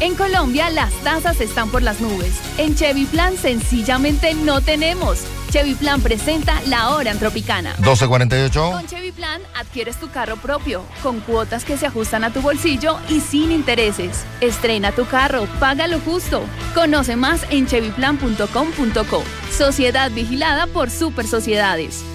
En Colombia las tasas están por las nubes. En Chevy Plan sencillamente no tenemos. Chevy Plan presenta La Hora en Tropicana. 12:48. Con Chevy Plan adquieres tu carro propio, con cuotas que se ajustan a tu bolsillo y sin intereses. Estrena tu carro, paga lo justo. Conoce más en chevyplan.com.co. Sociedad vigilada por Super Sociedades.